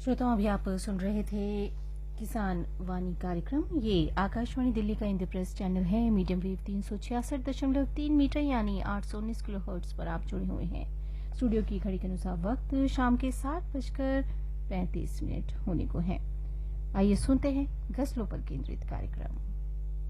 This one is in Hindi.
श्रोताओं, अभी आप सुन रहे थे किसान वाणी कार्यक्रम। ये आकाशवाणी दिल्ली का इंद्रप्रस्थ चैनल है। मीडियम वेव 366.3 मीटर यानी 819 किलोहर्ट्ज पर आप जुड़े हुए हैं। स्टूडियो की घड़ी के अनुसार वक्त शाम के 7:35 होने को है। आइए सुनते हैं गजलों पर केंद्रित कार्यक्रम।